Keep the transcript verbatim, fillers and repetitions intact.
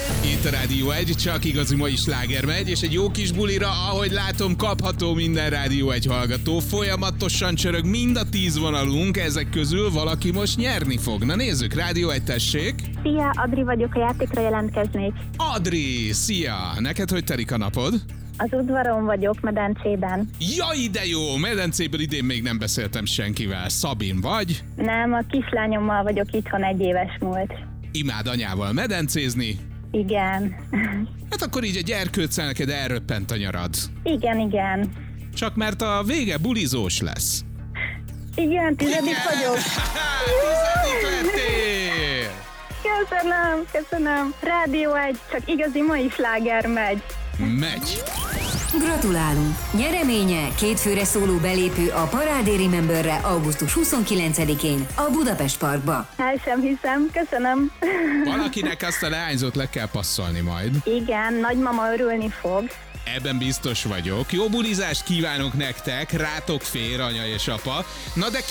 Itt a Rádió egy, csak igazi mai sláger megy, és egy jó kis bulira, ahogy látom, kapható minden Rádió egy hallgató. Folyamatosan csörög mind a tíz vonalunk, ezek közül valaki most nyerni fog. Na nézzük, Rádió egy, tessék! Szia, Adri vagyok, a játékra jelentkeznék. Adri, szia! Neked hogy telik a napod? Az udvaron vagyok, medencében. Jaj, de jó! Medencéből idén még nem beszéltem senkivel. Szabin vagy? Nem, a kislányommal vagyok itthon, egy éves múlt. Imád anyával medencézni? Igen. Hát akkor így egy erkőccel neked elröppent a nyarad. Igen, igen. Csak mert a vége bulizós lesz. Igen, tizedik vagyok. Tizedik lettél! Köszönöm, köszönöm. Rádió egy, csak igazi mai sláger megy. Megy! Gratulálunk! Nyereménye két főre szóló belépő a Parádé Rememberre augusztus huszonkilencedikén a Budapest Parkba. El sem hiszem, köszönöm. Valakinek azt a leányzót le kell passzolni majd. Igen, nagymama örülni fog. Ebben biztos vagyok. Jó bulizást kívánok nektek, rátok fér, anya és apa. Na de